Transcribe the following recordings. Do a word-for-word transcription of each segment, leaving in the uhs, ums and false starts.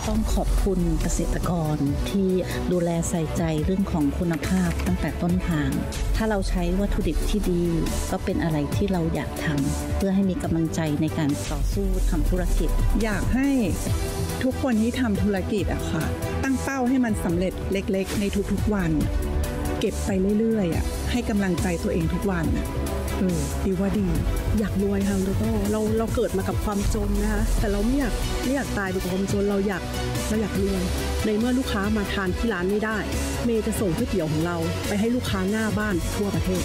ต้องขอบคุณเกษตรกรที่ดูแลใส่ใจเรื่องของคุณภาพตั้งแต่ต้นทางถ้าเราใช้วัตถุดิบที่ดีก็เป็นอะไรที่เราอยากทำเพื่อให้มีกำลังใจในการต่อสู้ทำธุรกิจอยากให้ทุกคนที่ทำธุรกิจอะค่ะตั้งเป้าให้มันสำเร็จเล็กๆในทุกๆวันเก็บไปเรื่อยๆอะให้กำลังใจตัวเองทุกวันอะเออดีว่าดีอยากรวยค่ะโตโต้เราเราเกิดมากับความจนนะคะแต่เราไม่อยากไม่อยากตายไปกับความจนเราอยากเราอยากรวยในเมื่อลูกค้ามาทานที่ร้านไม่ได้เมย์จะส่งก๋วยเตี๋ยวของเราไปให้ลูกค้าหน้าบ้านทั่วประเทศ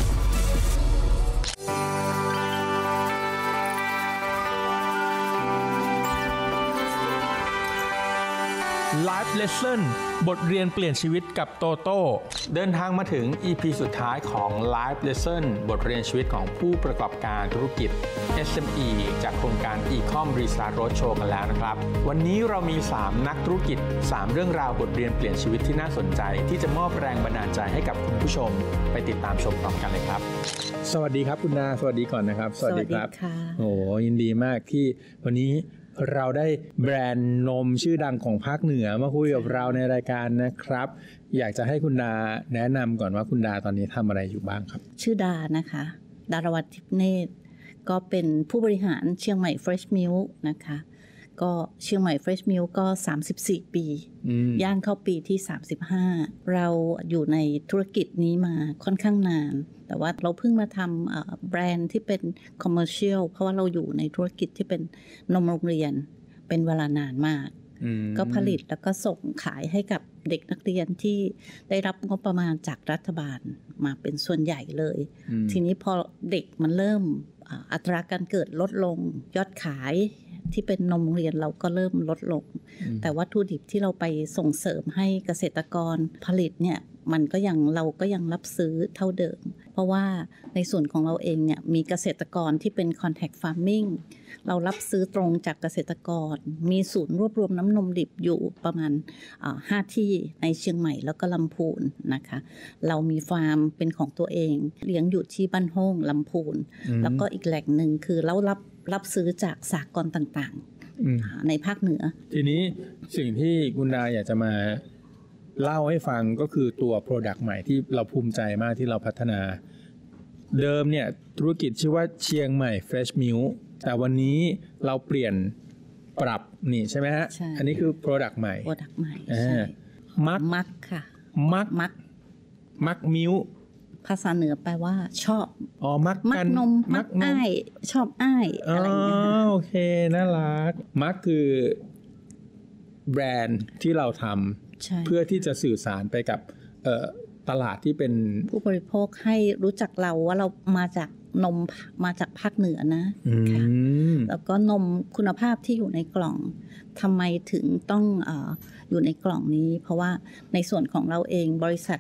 Life Lesson บทเรียนเปลี่ยนชีวิตกับโตโต้เดินทางมาถึง อี พี สุดท้ายของ Life Lesson บทเรียนชีวิตของผู้ประกอบการธุรกิจ เอส เอ็ม อี จากโครงการ E-com Restart Roadshow กันแล้วนะครับวันนี้เรามีสามนักธุรกิจสามเรื่องราวบทเรียนเปลี่ยนชีวิตที่น่าสนใจที่จะมอบแรงบันดาลใจให้กับคุณผู้ชมไปติดตามชมพร้อมกันเลยครับสวัสดีครับคุณนาสวัสดีก่อนนะครับสวัสดีครับโอ้ยินดีมากที่วันนี้เราได้แบรนด์นมชื่อดังของภาคเหนือมาคุยกับเราในรายการนะครับอยากจะให้คุณดาแนะนำก่อนว่าคุณดาตอนนี้ทำอะไรอยู่บ้างครับชื่อดานะคะดารวัฒน์ทิพย์เนตรก็เป็นผู้บริหารเชียงใหม่ Fresh Milk นะคะก็เชียงใหม่ Fresh Milk ก็สามสิบสี่ปีย่างเข้าปีที่สามสิบห้าเราอยู่ในธุรกิจนี้มาค่อนข้างนานแต่ว่าเราเพิ่งมาทำแบรนด์ที่เป็น commercial เพราะว่าเราอยู่ในธุรกิจที่เป็นนมโรงเรียนเป็นเวลานานมากก็ผลิตแล้วก็ส่งขายให้กับเด็กนักเรียนที่ได้รับงบประมาณจากรัฐบาลมาเป็นส่วนใหญ่เลยทีนี้พอเด็กมันเริ่มอัตราการเกิดลดลงยอดขายที่เป็นนมโรงเรียนเราก็เริ่มลดลงแต่วัตถุดิบที่เราไปส่งเสริมให้เกษตรกรผลิตเนี่ยมันก็ยังเราก็ยังรับซื้อเท่าเดิมเพราะว่าในส่วนของเราเองเนี่ยมีเกษตรกรที่เป็น contact farming เรารับซื้อตรงจากเกษตรกรมีศูนย์รวบรวมน้ำนมดิบอยู่ประมาณห้าที่ในเชียงใหม่แล้วก็ลำพูนนะคะเรามีฟาร์มเป็นของตัวเองเลี้ยงอยู่ที่บ้านโฮงลำพูนแล้วก็อีกแหล่งหนึ่งคือเรารับรับซื้อจากสหกรณ์ต่างๆในภาคเหนือทีนี้สิ่งที่คุณดาอยากจะมาเล่าให้ฟังก็คือตัว Product ใหม่ที่เราภูมิใจมากที่เราพัฒนาเดิมเนี่ยธุรกิจชื่อว่าเชียงใหม่ Fresh Milk แต่วันนี้เราเปลี่ยนปรับนี่ใช่ไหมฮะอันนี้คือ Product ใหม่ Product ใหม่ใช่มักมักค่ะมักมักมักมิลภาษาเหนือแปลว่าชอบอ๋อมักมักนมมักอ้ายชอบอ้ายอะไรอย่างเงี้ยอ๋อโอเคน่ารักมักคือแบรนด์ที่เราทำเพื่อที่จะสื่อสารไปกับตลาดที่เป็นผู้บริโภคให้รู้จักเราว่าเรามาจากนมมาจากภาคเหนือนะค่ะแล้วก็นมคุณภาพที่อยู่ในกล่องทำไมถึงต้อง อ, อยู่ในกล่องนี้เพราะว่าในส่วนของเราเองบริษัท